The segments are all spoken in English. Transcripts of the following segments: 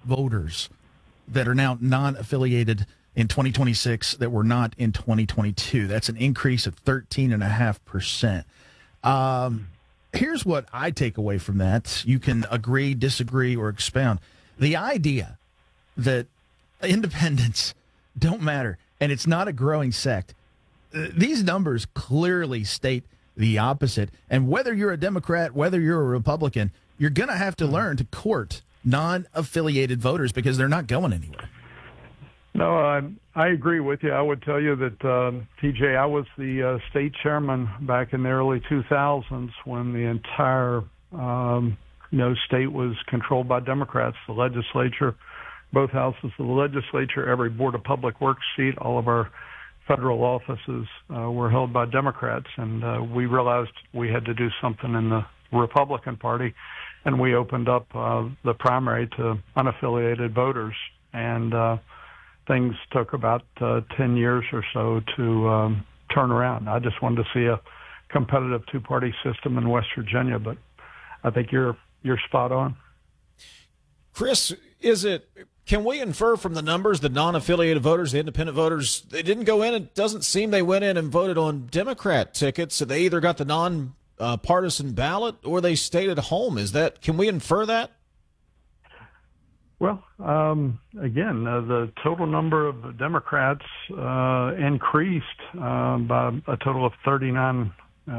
voters that are now non-affiliated in 2026 that were not in 2022. That's an increase of 13.5%. Here's what I take away from that. You can agree, disagree, or expound. The idea that independents don't matter and it's not a growing sect, these numbers clearly state the opposite. And whether you're a Democrat, whether you're a Republican, you're going to have to learn to court non-affiliated voters because they're not going anywhere. No, I agree with you. I would tell you that, TJ, I was the state chairman back in the early 2000s when the entire state was controlled by Democrats. The legislature, both houses of the legislature, every Board of Public Works seat, all of our federal offices were held by Democrats. And we realized we had to do something in the Republican Party, and we opened up the primary to unaffiliated voters. And things took about 10 years or so to turn around. I just wanted to see a competitive two-party system in West Virginia, but I think you're spot on. Chris, can we infer from the numbers, the non-affiliated voters, the independent voters, they didn't go in, it doesn't seem they went in and voted on Democrat tickets, so they either got the non-partisan ballot or they stayed at home. Can we infer that? Well, again, the total number of Democrats increased by a total of 39%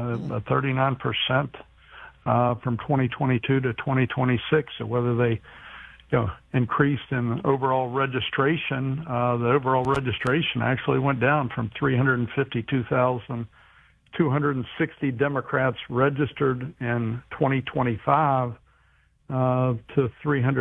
from 2022 to 2026. So whether they increased in overall registration, the overall registration actually went down from 352,260 Democrats registered in 2025 to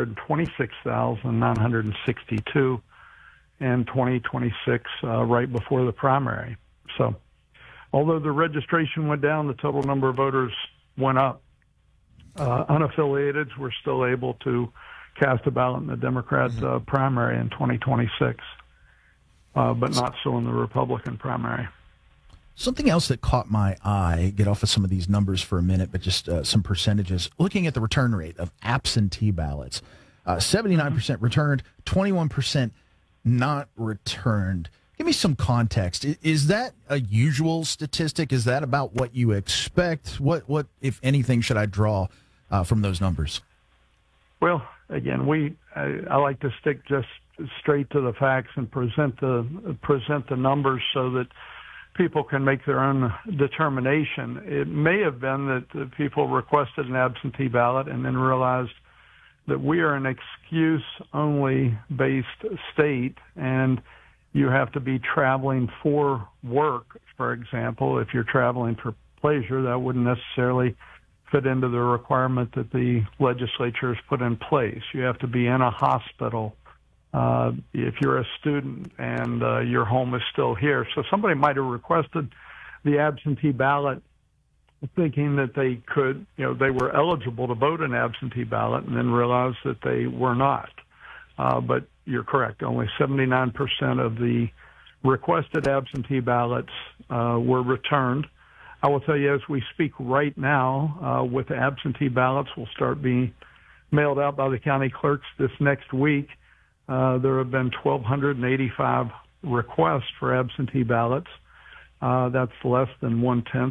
326,962 in 2026, right before the primary. So although the registration went down, the total number of voters went up. Unaffiliateds were still able to cast a ballot in the Democrat primary in 2026, but not so in the Republican primary. Something else that caught my eye, get off of some of these numbers for a minute, but just some percentages. Looking at the return rate of absentee ballots, 79% returned, 21% not returned. Give me some context. Is that a usual statistic? Is that about what you expect? What if anything, should I draw from those numbers? Well, again, I like to stick just straight to the facts and present the numbers so that people can make their own determination. It may have been that the people requested an absentee ballot and then realized that we are an excuse-only based state, and you have to be traveling for work, for example. If you're traveling for pleasure, that wouldn't necessarily fit into the requirement that the legislature has put in place. You have to be in a hospital if you're a student and your home is still here. So somebody might have requested the absentee ballot thinking that they could, they were eligible to vote an absentee ballot and then realized that they were not. But you're correct. Only 79% of the requested absentee ballots were returned. I will tell you, as we speak right now, with the absentee ballots will start being mailed out by the county clerks this next week. There have been 1,285 requests for absentee ballots. That's less than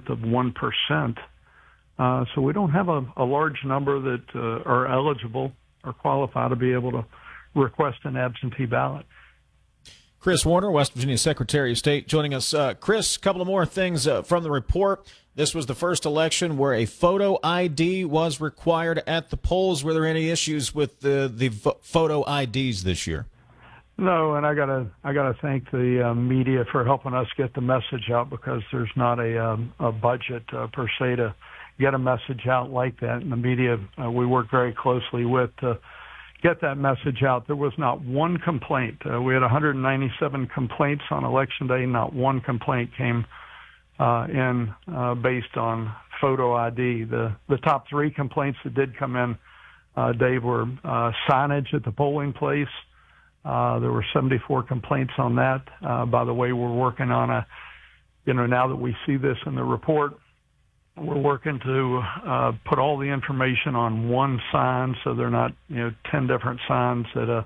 0.1%. So we don't have a large number that are eligible or qualify to be able to request an absentee ballot. Chris Warner, West Virginia Secretary of State, joining us. Chris, a couple of more things from the report. This was the first election where a photo ID was required at the polls. Were there any issues with the photo IDs this year? No, and I gotta thank the media for helping us get the message out, because there's not a budget per se to get a message out like that. And the media we work very closely with to get that message out. There was not one complaint. We had 197 complaints on Election Day. Not one complaint came in based on photo ID. The top three complaints that did come in, Dave, were signage at the polling place. There were 74 complaints on that. By the way, we're working on now that we see this in the report, we're working to put all the information on one sign, so they're not 10 different signs at a